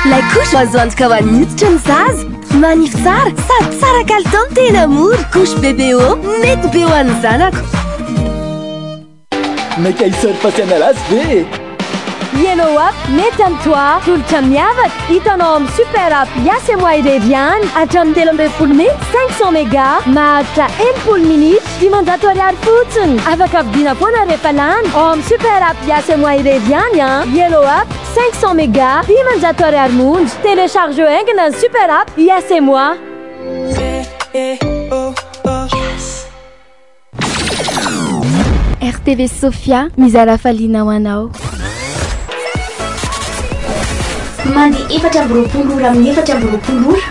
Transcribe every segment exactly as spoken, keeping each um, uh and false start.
La couche azo antoka ho an'ny hoditra ny zaza manify tsara sady tsara kalitao tena mora couche bébé o mety be ho an'ny zanako nakaisory pasiana azy be Yellow Up mety amin'ny toa tolotra miavaka hitanao amin'ny super app Yas et moi irery any hatramin'ny telo ambin'ny folo minitra cinq cents méga maharitra enimpolo minitra dimanjato ariary fotsiny afaka vidiana foana rehefa lany ao amin'ny super app Yas et moi irery any a Yellow Up cinq cents méga dimanjato ariary monja télécharge haingana ny super app Yas et moi R T V Sofia mizara faliana ho anao Mandi efatra amby roapolo ora amin'ny efatra amby roapolo ora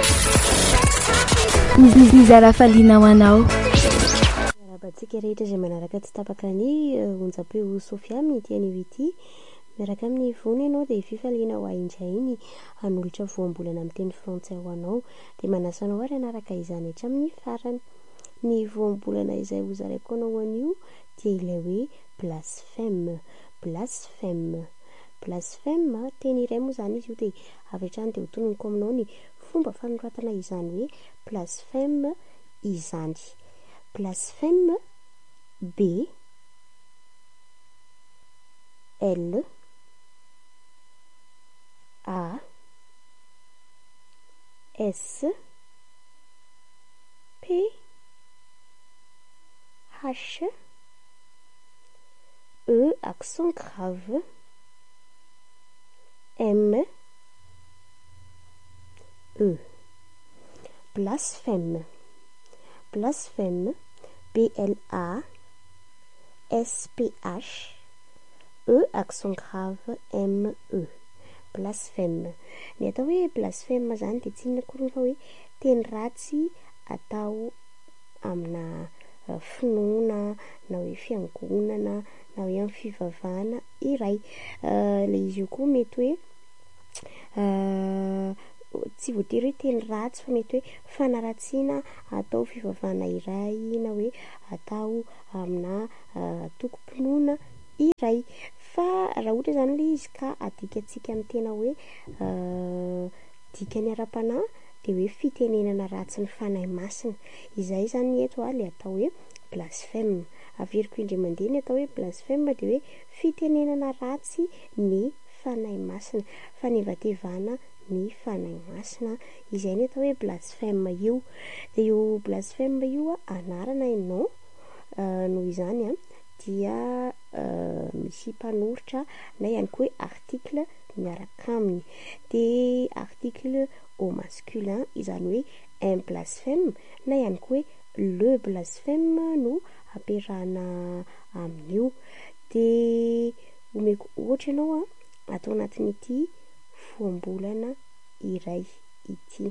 mizara faliana ho anao rahabatsika rehetra izay manaraka tsy tapaka ny onjam-peo Sofia mitiany ity miaraka amin'ny vony ianao dia fifaliana ho aindray hanolotra voambolana amin'ny teny frantsay ho anao dia manasanao ary anaraka izany hatramin'ny farany ny voambolana izay hozaraiko anao anio dia ilay hoe blasphème blasphème blasphème teny iray moa zany izy io dia avy hatrany dia hotononiko aminao ny fomba fanoratana izany hoe blasphème izany blasphème B L A S P H E accent grave M E blasphème blasphème B L A S P H E accent grave M E blasphème ny atao hoe blasphème zany dia tsy inona koa fa hoe teny ratsy atao amina finoana na hoe fiangonana na hoe amin'ny fivavahana iray ilay izy io koa mety hoe tsy voatery hoe teny ratsy fa mety hoe fanaratsiana atao fivavahana iray na hoe atao amina tokom-pinoana iray fa raha ohatra zany ilay izy ka adikatsika amin'ny tena hoe dikany ara-panahy dia hoe fitenenana ratsy ny fanahy masina izay zany eto ilay atao hoe blasphème averiko indray mandeha ny atao hoe blasphème dia hoe fitenenana ratsy ny fanahy masina fanevatevana ny fanahy masina izay ny atao hoe blasphème io dia io blasphème io anarana ianao noho izany a dia misy mpanoritra na ihany koa hoe article miaraka aminy dia article au masculin izany hoe un blasphème na ihany koa hoe le blasphème no amperahana amin'io dia omeko ohatra ianao a atao anatin'ity voambolana iray ity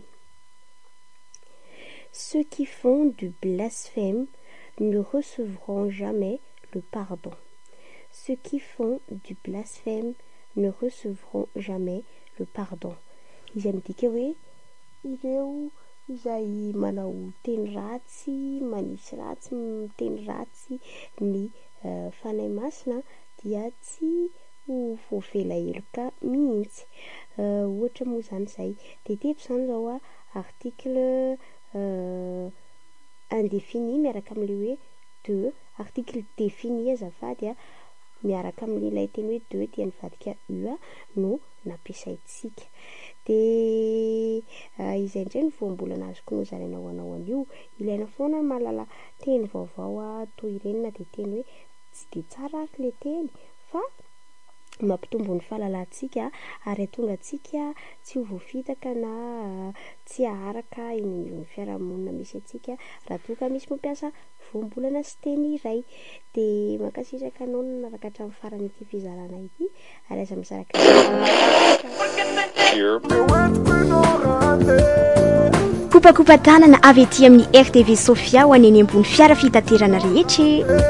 ceux qui font du blasphème ne recevront jamais le pardon ceux qui font du blasphème ne recevront jamais le pardon izay midika hoe ireo izay manao teny ratsy manisy ratsy teny ratsy ny uh, fanahy masina dia tsy ho voavela eloka mihitsy uh, ohatra moa zany zay dia teto zany zao a article uh, indéfini miaraka amin'ilay hoe de article défini azafady a miaraka amin'ilay teny hoe de dia nivadika u a no nampiasaitsika dia uh, izay indray ny voambolana azoko nozaraina ho anao an'io ilaina foana mahalala teny vaovao a toy ireny na dia teny hoe tsy dia tsara ary le teny fa mampitombo ny fahalalantsika ary atonga antsika tsy ho voafitaka na tsy aharaka iny ny fiarahamonina misy antsika raha toa ka misy mampiasa voambolana sy teny iray dia mankasitraka anao nanaraka hatramin'ny farany ity fizarana ity ary aza misaraka kopakopa tanana avy ety amin'ny R T V Sofia ho any eny ambony fiara fitaterana rehetra